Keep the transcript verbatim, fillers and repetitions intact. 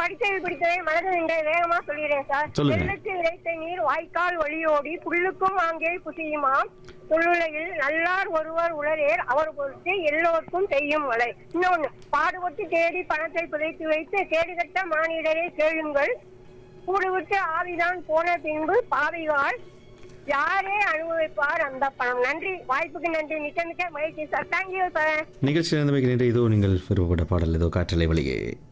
படித்தது பிடித்ததை மனதில் நின்ற வேகமா சொல்லிடுறேன் சார். சொல்லுங்க. வெள்ளத்தில் இறைத்த நீர் வாய்க்கால் வழியோடி புல்லுக்கும் அங்கே புசியுமாம் சொல்லுலையில் நல்லார் ஒருவர் உளரேர் அவர் பொறுத்து எல்லோருக்கும் செய்யும் மழை. இன்னொன்னு, பாடுபட்டு தேடி பணத்தை புதைத்து வைத்து கேடுகட்ட மானிடரை கேளுங்கள் கூடுவிட்டு ஆவிதான் போன பின்பு பாவிவார் யாரே அனுபவிப்பார் அந்த பணம். நன்றி, வாய்ப்புக்கு நன்றி. மிக்க மிக்க மகிழ்ச்சி சார். Thank you sir. நிகழ்ச்சியில் இருந்து இதோ நீங்கள் விருப்பப்பட்ட பாடல் ஏதோ காற்றலை வழியே.